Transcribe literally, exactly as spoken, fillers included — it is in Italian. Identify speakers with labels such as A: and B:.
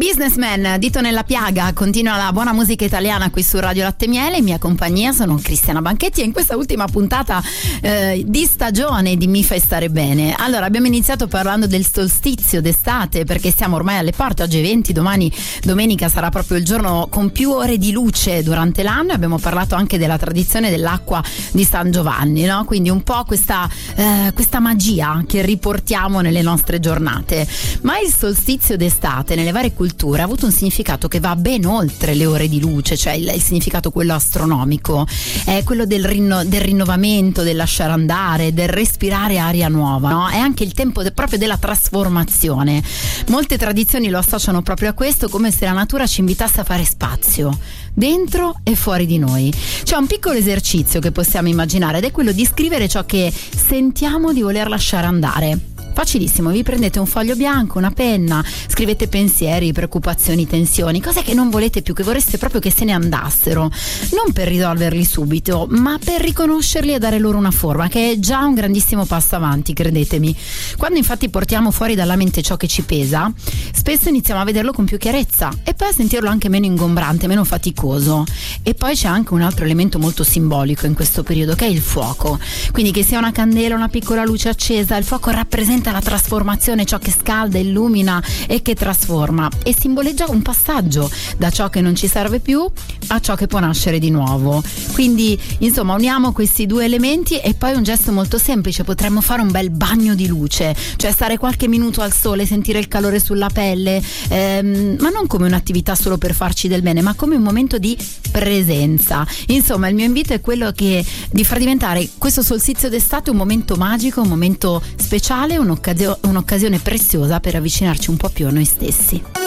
A: Businessman, dito nella piaga, continua la buona musica italiana qui su Radio Latte Miele. In mia compagnia sono Cristiana Banchetti e in questa ultima puntata eh, di stagione di Mi Fai Stare Bene. Allora, abbiamo iniziato parlando del solstizio d'estate perché siamo ormai alle porte, oggi è venti, domani domenica sarà proprio il giorno con più ore di luce durante l'anno. Abbiamo parlato anche della tradizione dell'acqua di San Giovanni, no? Quindi un po' questa, eh, questa magia che riportiamo nelle nostre giornate. Ma il solstizio d'estate nelle varie culture ha avuto un significato che va ben oltre le ore di luce, cioè il, il significato quello astronomico, è quello del, rinno, del rinnovamento, del lasciare andare, del respirare aria nuova, no? È anche il tempo de, proprio della trasformazione. Molte tradizioni lo associano proprio a questo, come se la natura ci invitasse a fare spazio dentro e fuori di noi. C'è un piccolo esercizio che possiamo immaginare ed è quello di scrivere ciò che sentiamo di voler lasciare andare. Facilissimo, vi prendete un foglio bianco, una penna, scrivete pensieri, preoccupazioni, tensioni, cose che non volete più, che vorreste proprio che se ne andassero, non per risolverli subito, ma per riconoscerli e dare loro una forma, che è già un grandissimo passo avanti, credetemi. Quando infatti portiamo fuori dalla mente ciò che ci pesa, spesso iniziamo a vederlo con più chiarezza e poi a sentirlo anche meno ingombrante, meno faticoso. E poi c'è anche un altro elemento molto simbolico in questo periodo, che è il fuoco. Quindi che sia una candela, una piccola luce accesa, il fuoco rappresenta la trasformazione, ciò che scalda, illumina e che trasforma, e simboleggia un passaggio da ciò che non ci serve più a ciò che può nascere di nuovo. Quindi insomma uniamo questi due elementi e poi un gesto molto semplice: potremmo fare un bel bagno di luce, cioè stare qualche minuto al sole, sentire il calore sulla pelle, ehm, ma non come un'attività solo per farci del bene, ma come un momento di presenza. Insomma, il mio invito è quello che di far diventare questo solstizio d'estate un momento magico, un momento speciale, un'occasio- un'occasione preziosa per avvicinarci un po' più a noi stessi.